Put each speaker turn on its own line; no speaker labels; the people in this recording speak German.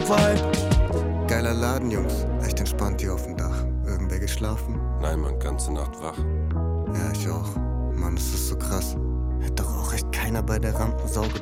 Vibe.
Geiler Laden, Jungs. Echt entspannt hier auf dem Dach. Irgendwer geschlafen?
Nein, Mann, ganze Nacht wach.
Ja, ich auch. Mann, das ist so krass. Hätte doch auch echt keiner bei der Rampensau gedacht.